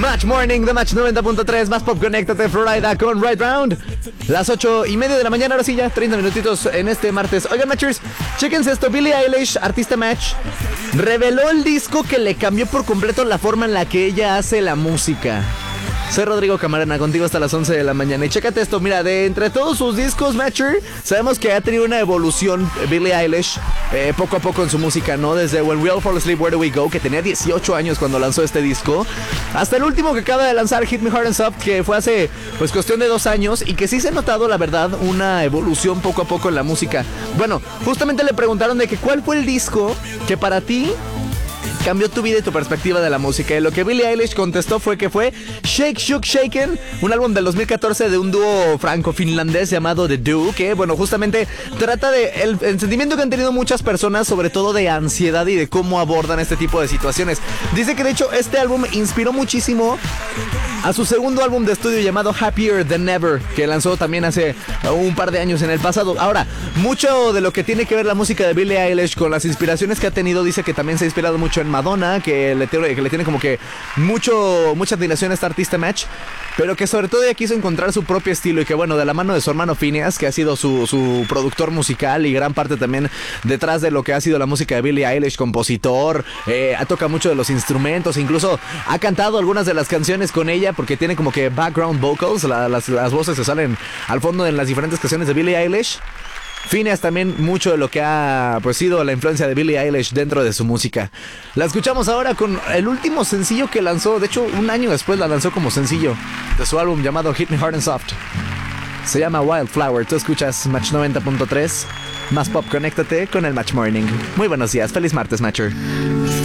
Match Morning de Match 90.3, más pop, conéctate, Florida con Right Round. Las 8:30 de la mañana, ahora sí ya, 30 minutitos en este martes. Oigan, Matchers, chéquense esto. Billie Eilish, artista Match, reveló el disco que le cambió por completo la forma en la que ella hace la música. Soy Rodrigo Camarena, contigo hasta las 11 de la mañana. Y chécate esto, mira, de entre todos sus discos, Matcher, sabemos que ha tenido una evolución Billie Eilish poco a poco en su música, ¿no? Desde When We All Fall Asleep, Where Do We Go, que tenía 18 años cuando lanzó este disco, hasta el último que acaba de lanzar, Hit Me Hard and Soft, que fue hace, pues, cuestión de 2 años, y que sí se ha notado, la verdad, una evolución poco a poco en la música. Bueno, justamente le preguntaron de que cuál fue el disco que para ti cambió tu vida y tu perspectiva de la música. Y lo que Billie Eilish contestó fue que fue Shake, Shook, Shaken, un álbum del 2014 de un dúo franco-finlandés llamado The Do, que, bueno, justamente trata de el sentimiento que han tenido muchas personas, sobre todo de ansiedad y de cómo abordan este tipo de situaciones. Dice que, de hecho, este álbum inspiró muchísimo a su segundo álbum de estudio llamado Happier Than Ever, que lanzó también hace un par de años en el pasado. Ahora, mucho de lo que tiene que ver la música de Billie Eilish con las inspiraciones que ha tenido, dice que también se ha inspirado mucho en Madonna, que le tiene como que mucha admiración a esta artista Match, pero que sobre todo ella quiso encontrar su propio estilo y que, bueno, de la mano de su hermano Phineas, que ha sido su productor musical y gran parte también detrás de lo que ha sido la música de Billie Eilish, compositor, toca mucho de los instrumentos, incluso ha cantado algunas de las canciones con ella porque tiene como que background vocals, las voces se salen al fondo en las diferentes canciones de Billie Eilish. Phineas también mucho de lo que ha, pues, sido la influencia de Billie Eilish dentro de su música. La escuchamos ahora con el último sencillo que lanzó, de hecho un año después la lanzó como sencillo de su álbum llamado Hit Me Hard and Soft. Se llama Wildflower. Tú escuchas Match 90.3, más pop, conéctate con el Match Morning. Muy buenos días, feliz martes, Matcher.